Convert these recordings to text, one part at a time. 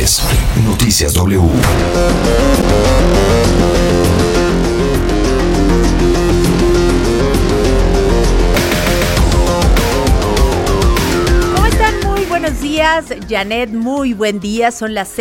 es Noticias W. Buenos días, Janet, muy buen día, son las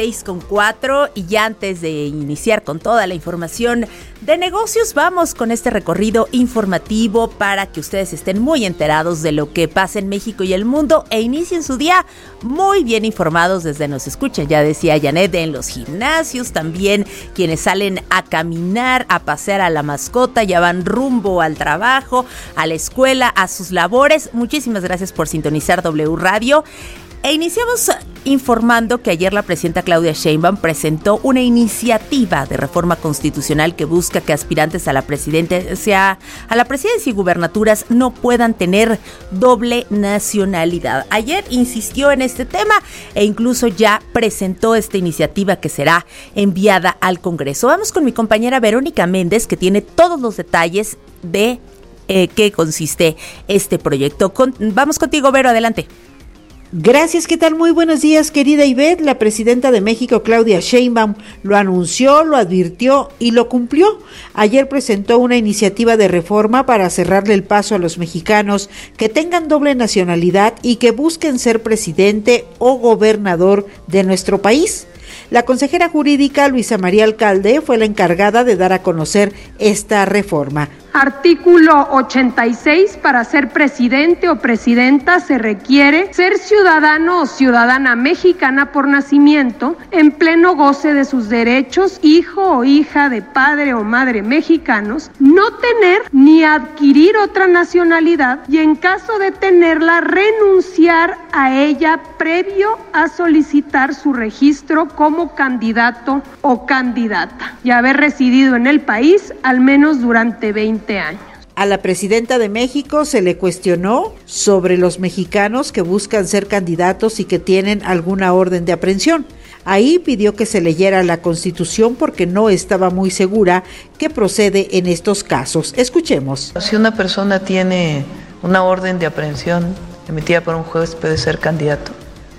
6:04 y ya antes de iniciar con toda la información de negocios, vamos con este recorrido informativo para que ustedes estén muy enterados de lo que pasa en México y el mundo e inicien su día muy bien informados desde nos escuchan, ya decía Janet, en los gimnasios, también quienes salen a caminar, a pasear a la mascota, ya van rumbo al trabajo, a la escuela, a sus labores. Muchísimas gracias por sintonizar W Radio. E iniciamos informando que ayer la presidenta Claudia Sheinbaum presentó una iniciativa de reforma constitucional que busca que aspirantes a la presidencia y gubernaturas no puedan tener doble nacionalidad. Ayer insistió en este tema e incluso ya presentó esta iniciativa que será enviada al Congreso. Vamos con mi compañera Verónica Méndez, que tiene todos los detalles de qué consiste este proyecto. Vamos contigo, Vero, adelante. Gracias, ¿qué tal? Muy buenos días, querida Ivette. La presidenta de México, Claudia Sheinbaum, lo anunció, lo advirtió y lo cumplió. Ayer presentó una iniciativa de reforma para cerrarle el paso a los mexicanos que tengan doble nacionalidad y que busquen ser presidente o gobernador de nuestro país. La consejera jurídica Luisa María Alcalde fue la encargada de dar a conocer esta reforma. Artículo 86. Para ser presidente o presidenta se requiere ser ciudadano o ciudadana mexicana por nacimiento, en pleno goce de sus derechos, hijo o hija de padre o madre mexicanos, no tener ni adquirir otra nacionalidad y en caso de tenerla renunciar a ella previo a solicitar su registro como candidato o candidata y haber residido en el país al menos durante 20 años. A la presidenta de México se le cuestionó sobre los mexicanos que buscan ser candidatos y que tienen alguna orden de aprehensión. Ahí pidió que se leyera la Constitución porque no estaba muy segura que procede en estos casos. Escuchemos. Si una persona tiene una orden de aprehensión emitida por un juez, ¿puede ser candidato?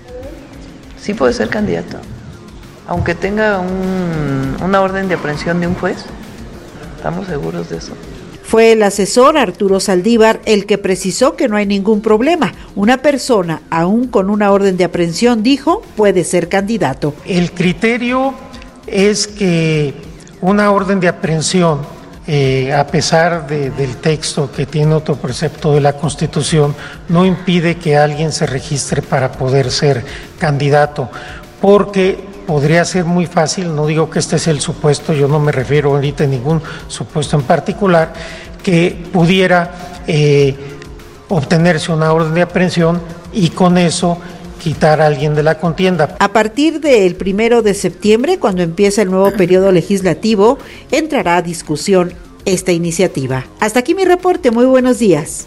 Sí puede ser candidato, aunque tenga una orden de aprehensión de un juez. ¿Estamos seguros de eso? Fue el asesor Arturo Saldívar el que precisó que no hay ningún problema. Una persona, aún con una orden de aprehensión, dijo, puede ser candidato. El criterio es que una orden de aprehensión, a pesar del texto que tiene otro precepto de la Constitución, no impide que alguien se registre para poder ser candidato, porque podría ser muy fácil, no digo que este es el supuesto, yo no me refiero ahorita a ningún supuesto en particular, que pudiera obtenerse una orden de aprehensión y con eso quitar a alguien de la contienda. A partir del 1 de septiembre, cuando empieza el nuevo periodo legislativo, entrará a discusión esta iniciativa. Hasta aquí mi reporte, muy buenos días.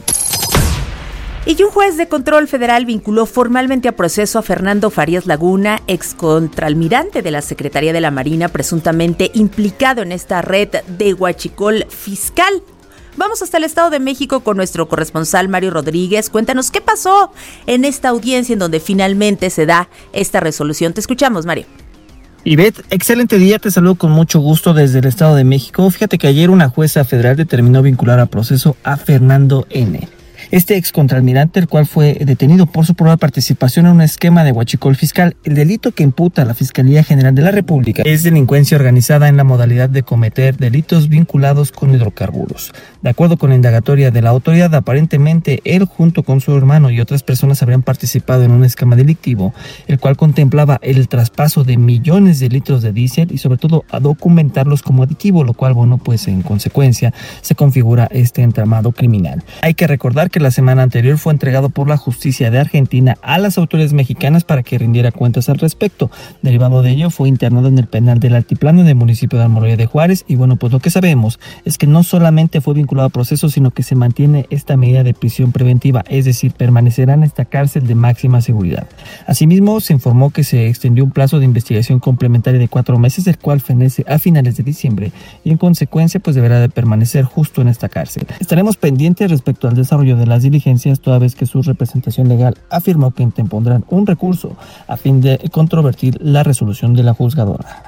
Y un juez de control federal vinculó formalmente a proceso a Fernando Farías Laguna, excontralmirante de la Secretaría de la Marina, presuntamente implicado en esta red de huachicol fiscal. Vamos hasta el Estado de México con nuestro corresponsal Mario Rodríguez. Cuéntanos qué pasó en esta audiencia en donde finalmente se da esta resolución. Te escuchamos, Mario. Ivette, excelente día, te saludo con mucho gusto desde el Estado de México. Fíjate que ayer una jueza federal determinó vincular a proceso a Fernando N., este excontralmirante, el cual fue detenido por su probable participación en un esquema de huachicol fiscal. El delito que imputa a la Fiscalía General de la República es delincuencia organizada en la modalidad de cometer delitos vinculados con hidrocarburos. De acuerdo con la indagatoria de la autoridad, aparentemente él junto con su hermano y otras personas habrían participado en un esquema delictivo, el cual contemplaba el traspaso de millones de litros de diésel y sobre todo a documentarlos como aditivo, lo cual, bueno, pues en consecuencia se configura este entramado criminal. Hay que recordar que la semana anterior fue entregado por la justicia de Argentina a las autoridades mexicanas para que rindiera cuentas al respecto. Derivado de ello, fue internado en el penal del Altiplano del municipio de Almoloya de Juárez y bueno, pues lo que sabemos es que no solamente fue vinculado a proceso, sino que se mantiene esta medida de prisión preventiva, es decir, permanecerá en esta cárcel de máxima seguridad. Asimismo, se informó que se extendió un plazo de investigación complementaria de 4 meses, el cual fenece a finales de diciembre y en consecuencia pues deberá de permanecer justo en esta cárcel. Estaremos pendientes respecto al desarrollo de la las diligencias, toda vez que su representación legal afirmó que interpondrán un recurso a fin de controvertir la resolución de la juzgadora.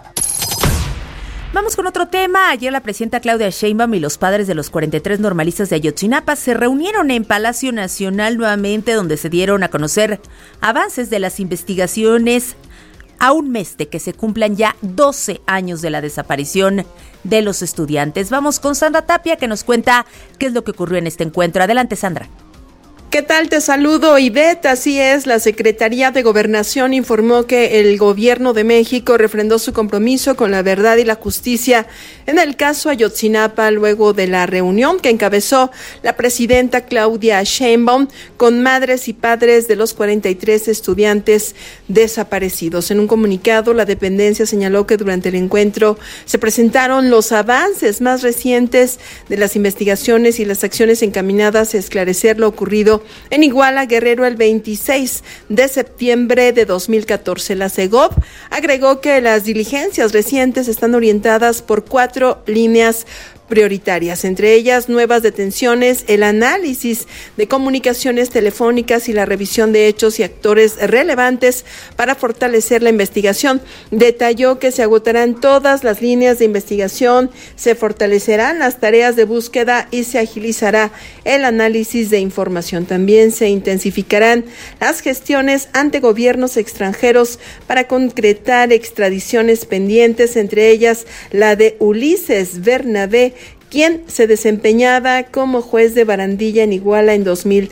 Vamos con otro tema. Ayer la presidenta Claudia Sheinbaum y los padres de los 43 normalistas de Ayotzinapa se reunieron en Palacio Nacional nuevamente, donde se dieron a conocer avances de las investigaciones a un mes de que se cumplan ya 12 años de la desaparición de los estudiantes. Vamos con Sandra Tapia, que nos cuenta qué es lo que ocurrió en este encuentro. Adelante, Sandra. ¿Qué tal? Te saludo, Ivette. Así es, la Secretaría de Gobernación informó que el Gobierno de México refrendó su compromiso con la verdad y la justicia en el caso Ayotzinapa, luego de la reunión que encabezó la presidenta Claudia Sheinbaum con madres y padres de los 43 estudiantes desaparecidos. En un comunicado, la dependencia señaló que durante el encuentro se presentaron los avances más recientes de las investigaciones y las acciones encaminadas a esclarecer lo ocurrido en Iguala, Guerrero, el 26 de septiembre de 2014. La Segov agregó que las diligencias recientes están orientadas por 4 líneas prioritarias, entre ellas nuevas detenciones, el análisis de comunicaciones telefónicas y la revisión de hechos y actores relevantes para fortalecer la investigación. Detalló que se agotarán todas las líneas de investigación, se fortalecerán las tareas de búsqueda y se agilizará el análisis de información. También se intensificarán las gestiones ante gobiernos extranjeros para concretar extradiciones pendientes, entre ellas la de Ulises Bernabé, quien se desempeñaba como juez de Barandilla en Iguala en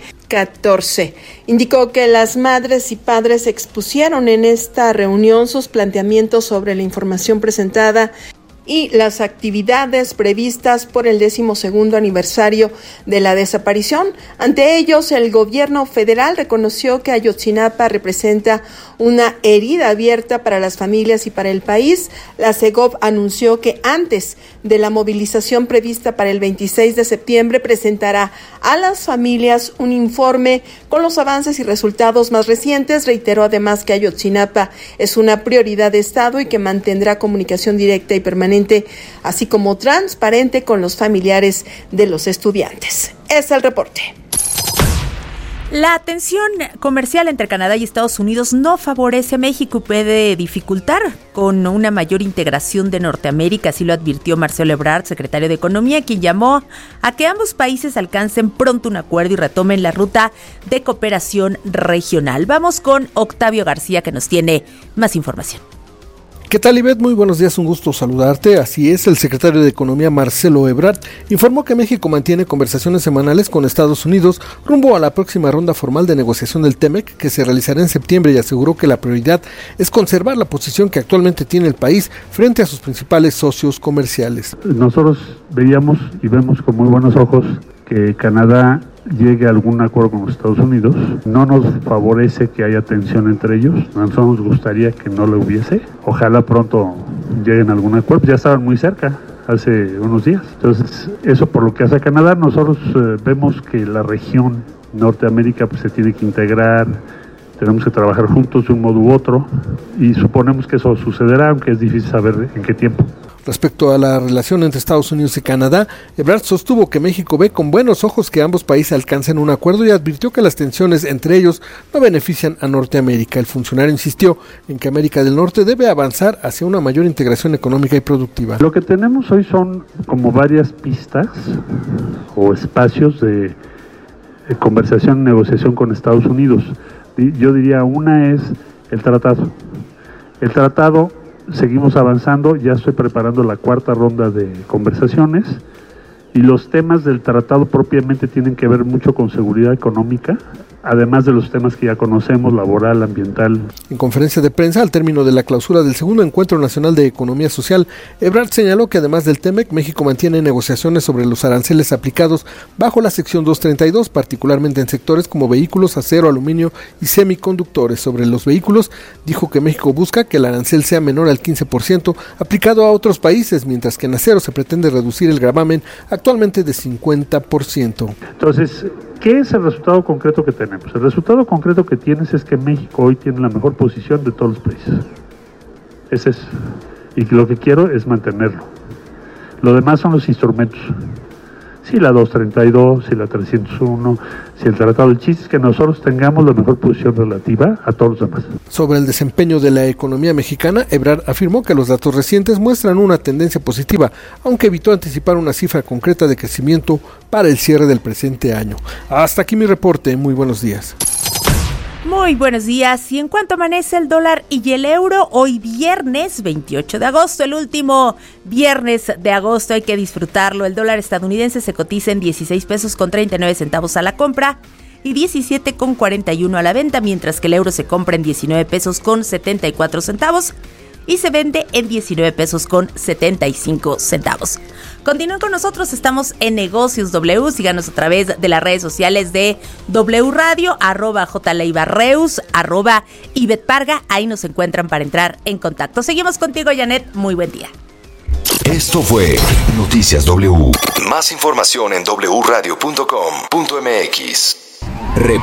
2014. Indicó que las madres y padres expusieron en esta reunión sus planteamientos sobre la información presentada y las actividades previstas por el 12º aniversario de la desaparición. Ante ellos, el gobierno federal reconoció que Ayotzinapa representa una herida abierta para las familias y para el país. La Segov anunció que antes de la movilización prevista para el 26 de septiembre presentará a las familias un informe con los avances y resultados más recientes. Reiteró además que Ayotzinapa es una prioridad de Estado y que mantendrá comunicación directa y permanente, así como transparente, con los familiares de los estudiantes. Es el reporte. La tensión comercial entre Canadá y Estados Unidos no favorece a México y puede dificultar con una mayor integración de Norteamérica, así lo advirtió Marcelo Ebrard, secretario de Economía, quien llamó a que ambos países alcancen pronto un acuerdo y retomen la ruta de cooperación regional. Vamos con Octavio García, que nos tiene más información. ¿Qué tal, Ivette? Muy buenos días, un gusto saludarte. Así es, el secretario de Economía, Marcelo Ebrard, informó que México mantiene conversaciones semanales con Estados Unidos rumbo a la próxima ronda formal de negociación del TEMEC, que se realizará en septiembre, y aseguró que la prioridad es conservar la posición que actualmente tiene el país frente a sus principales socios comerciales. Nosotros veíamos y vemos con muy buenos ojos que Canadá llegue a algún acuerdo con los Estados Unidos. No nos favorece que haya tensión entre ellos. A nosotros nos gustaría que no lo hubiese. Ojalá pronto lleguen a algún acuerdo. Ya estaban muy cerca hace unos días. Entonces, eso por lo que hace a Canadá. Nosotros vemos que la región Norteamérica pues, se tiene que integrar. Tenemos que trabajar juntos de un modo u otro y suponemos que eso sucederá, aunque es difícil saber en qué tiempo. Respecto a la relación entre Estados Unidos y Canadá, Ebrard sostuvo que México ve con buenos ojos que ambos países alcancen un acuerdo y advirtió que las tensiones entre ellos no benefician a Norteamérica. El funcionario insistió en que América del Norte debe avanzar hacia una mayor integración económica y productiva. Lo que tenemos hoy son como varias pistas o espacios de conversación y negociación con Estados Unidos. Yo diría una es el tratado. El tratado, seguimos avanzando, ya estoy preparando la 4ª ronda de conversaciones y los temas del tratado propiamente tienen que ver mucho con seguridad económica, además de los temas que ya conocemos, laboral, ambiental. En conferencia de prensa, al término de la clausura del segundo Encuentro Nacional de Economía Social, Ebrard señaló que además del TEMEC, México mantiene negociaciones sobre los aranceles aplicados bajo la sección 232, particularmente en sectores como vehículos, acero, aluminio y semiconductores. Sobre los vehículos, dijo que México busca que el arancel sea menor al 15% aplicado a otros países, mientras que en acero se pretende reducir el gravamen actualmente de 50%. Entonces, ¿qué es el resultado concreto que tenemos? El resultado concreto que tienes es que México hoy tiene la mejor posición de todos los países. Ese es. Y lo que quiero es mantenerlo. Lo demás son los instrumentos. si la 232, si la 301, si el tratado. El chiste es que nosotros tengamos la mejor posición relativa a todos los demás. Sobre el desempeño de la economía mexicana, Ebrard afirmó que los datos recientes muestran una tendencia positiva, aunque evitó anticipar una cifra concreta de crecimiento para el cierre del presente año. Hasta aquí mi reporte, muy buenos días. Muy buenos días. Y en cuanto amanece el dólar y el euro, hoy viernes 28 de agosto, el último viernes de agosto, hay que disfrutarlo. El dólar estadounidense se cotiza en 16 pesos con 39 centavos a la compra y 17 con 41 a la venta, mientras que el euro se compra en 19 pesos con 74 centavos y se vende en 19 pesos con 75 centavos. Continúen con nosotros, estamos en Negocios W, síganos a través de las redes sociales de W Radio, @JLeibarreus, @IbetParga, ahí nos encuentran para entrar en contacto. Seguimos contigo, Janet, muy buen día. Esto fue Noticias W. Más información en wradio.com.mx.